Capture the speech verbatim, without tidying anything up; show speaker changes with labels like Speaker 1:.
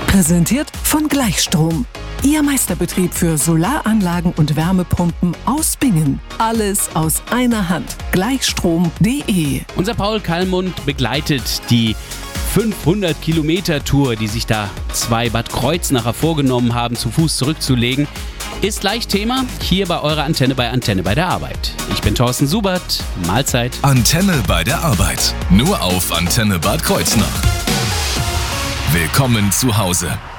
Speaker 1: Präsentiert von Gleichstrom. Ihr Meisterbetrieb für Solaranlagen und Wärmepumpen aus Bingen. Alles aus einer Hand. Gleichstrom punkt de.
Speaker 2: Unser Paul Kallmund begleitet die fünfhundert Kilometer Tour, die sich da zwei Bad Kreuznacher vorgenommen haben, zu Fuß zurückzulegen. Ist leicht Thema hier bei eurer Antenne bei Antenne bei der Arbeit. Ich bin Thorsten Subert. Mahlzeit.
Speaker 3: Antenne bei der Arbeit. Nur auf Antenne Bad Kreuznach. Willkommen zu Hause.